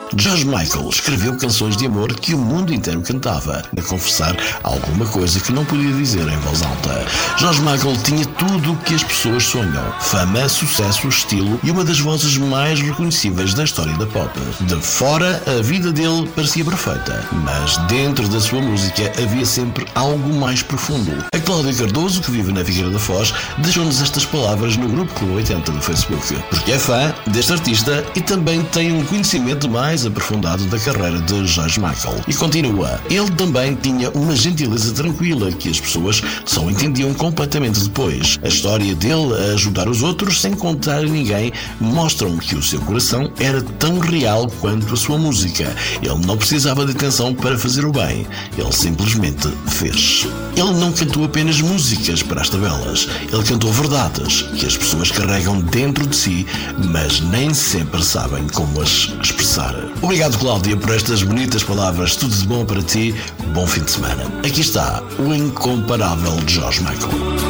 George Michael escreveu canções de amor que o mundo inteiro cantava, a confessar alguma coisa que não podia dizer em voz alta. George Michael tinha tudo o que as pessoas sonham: fama, sucesso, estilo e uma das vozes mais reconhecíveis da história da pop. De fora, a vida dele parecia perfeita, mas dentro da sua música havia sempre algo mais profundo. A Cláudia Cardoso, que vive na Figueira da Foz, deixou-nos estas palavras no grupo Clube 80 do Facebook, porque é fã deste artista e também tem um conhecimento mais aprofundado da carreira de George Michael. E continua: ele também tinha uma gentileza tranquila que as pessoas só entendiam completamente depois. A história dele a ajudar os outros sem contar a ninguém mostram que o seu coração era tão real quanto a sua música. Ele não precisava de atenção para fazer o bem, ele simplesmente fez. Ele não cantou apenas músicas para as tabelas, ele cantou verdades que as pessoas carregam dentro de si, mas nem sempre sabem como as expressar. Obrigado, Cláudia, por estas bonitas palavras. Tudo de bom para ti, bom fim de semana. Aqui está o incomparável George Michael.